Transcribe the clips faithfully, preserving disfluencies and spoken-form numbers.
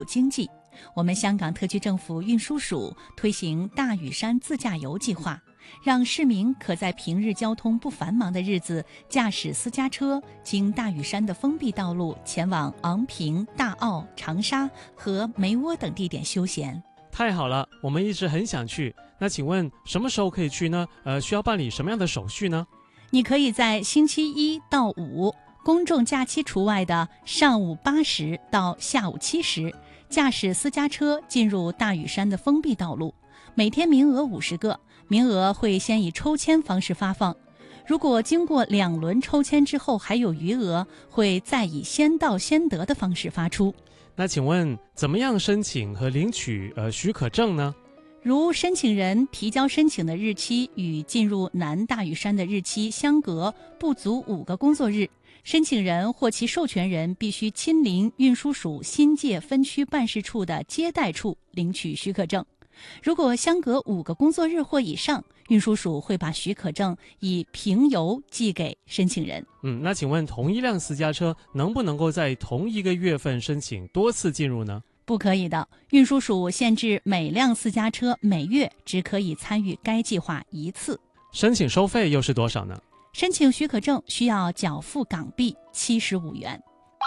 经济。我们香港特区政府运输署推行大屿山自驾游计划，让市民可在平日交通不繁忙的日子，驾驶私家车经大屿山的封闭道路前往昂坪、大澳、长沙和梅窝等地点休闲。 太好了，我们一直很想去。那请问什么时候可以去呢？呃，需要办理什么样的手续呢？ 你可以在星期一到五，公众假期除外的上午八时到下午七时，驾驶私家车进入大屿山的封闭道路，每天名额五十个，名额会先以抽签方式发放。如果经过两轮抽签之后还有余额，会再以先到先得的方式发出。 那请问怎么样申请和领取呃许可证呢？ 如申请人提交申请的日期与进入南大屿山的日期相隔不足五个工作日，申请人或其授权人必须亲临运输署新界分区办事处的接待处领取许可证。如果相隔五个工作日或以上，运输署会把许可证以平邮寄给申请人。 嗯，那请问同一辆私家车能不能够在同一个月份申请多次进入呢？ 不可以的，运输署限制每辆私家车每月只可以参与该计划一次。 申请收费又是多少呢？ 申请许可证需要缴付港币七十五元。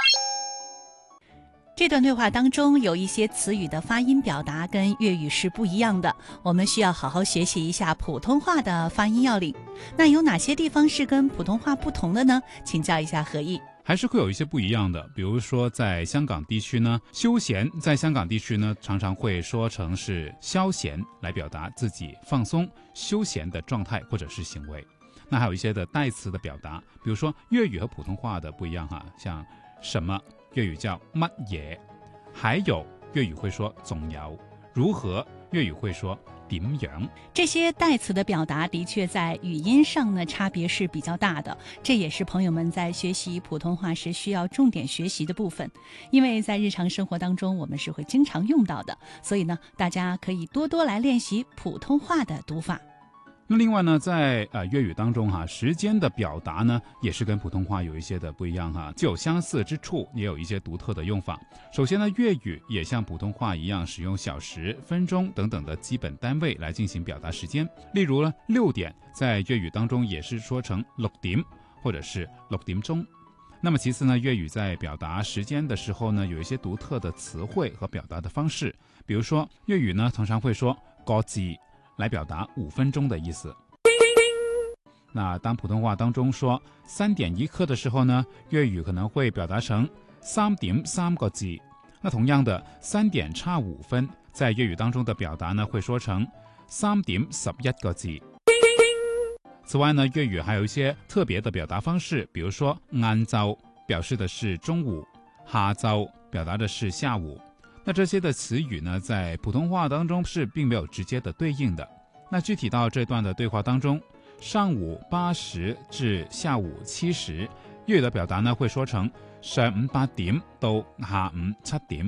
这段对话当中有一些词语的发音表达跟粤语是不一样的，我们需要好好学习一下普通话的发音要领。那有哪些地方是跟普通话不同的呢？请教一下何毅。 还是会有一些不一样的，比如说在香港地区呢，休闲在香港地区呢常常会说成是消闲，来表达自己放松休闲的状态或者是行为。那还有一些的代词的表达，比如说粤语和普通话的不一样哈，像什么粤语叫乜嘢，还有粤语会说总有，如何粤语会说点样。 这些代词的表达的确在语音上呢差别是比较大的，这也是朋友们在学习普通话时需要重点学习的部分，因为在日常生活当中我们是会经常用到的，所以呢大家可以多多来练习普通话的读法。 那另外呢，在呃粤语当中哈，时间的表达呢，也是跟普通话有一些的不一样哈，既有相似之处，也有一些独特的用法。首先呢，粤语也像普通话一样，使用小时、分钟等等的基本单位来进行表达时间。例如呢，六点在粤语当中也是说成六點，或者是六點鐘。那么其次呢，粤语在表达时间的时候呢，有一些独特的词汇和表达的方式。比如说，粤语呢常常会说個字来表达五分钟的意思。那当普通话当中说三点一刻的时候呢，粤语可能会表达成三點三個字。那同样的，三點差五分，在粤语当中的表达呢，會說成三點十一個字。此外呢，粤语还有一些特别的表达方式，比如说晏晝表示的是中午，下晝表达的是下午。那这些的词语呢，在普通话当中是并没有直接的对应的。那具体到这段的对话当中，上午八时至下午七时，粤语的表达呢会说成上午八點到下午七點。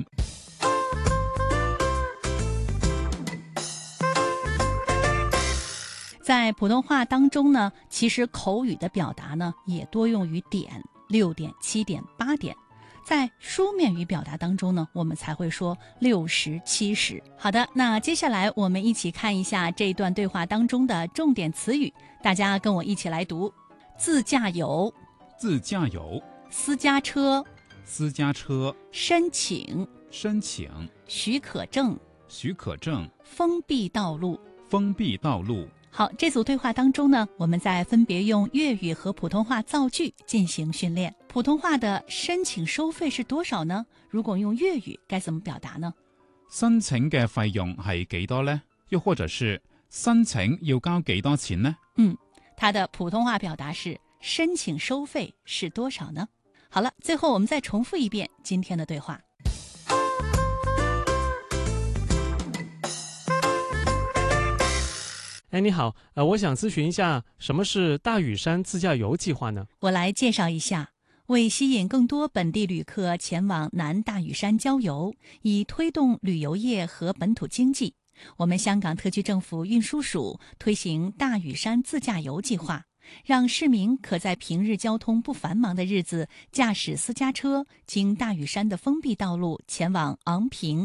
在普通话当中呢，其实口语的表达呢也多用于点，六点、七点、八点。在书面语表达当中呢，我们才会说六时、七时。好的，那接下来我们一起看一下这一段对话当中的重点词语，大家跟我一起来读：自驾游、 自驾游、 私家车、 私家车、 申请、 申请、 许可证、 许可证、 封闭道路、 封闭道路。 好，这组对话当中呢，我们再分别用粤语和普通话造句进行训练。普通话的申请收费是多少呢？如果用粤语该怎么表达呢？ 申請嘅費用係幾多呢？又或者是申請要交幾多錢呢？ 嗯，它的普通话表达是申請收費是多少呢？好了，最後我們再重複一遍今天的對話。 哎，你好，呃，我想咨询一下，什么是大屿山自驾游计划呢？ 我来介绍一下。为吸引更多本地旅客前往南大屿山郊游，以推动旅游业和本土经济，我们香港特区政府运输署推行大屿山自驾游计划， 让市民可在平日交通不繁忙的日子驾驶私家车经大屿山的封闭道路前往昂坪、